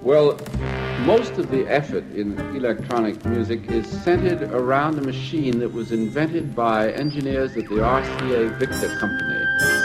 Well, most of the effort in electronic music is centered around a machine that was invented by engineers at the RCA Victor Company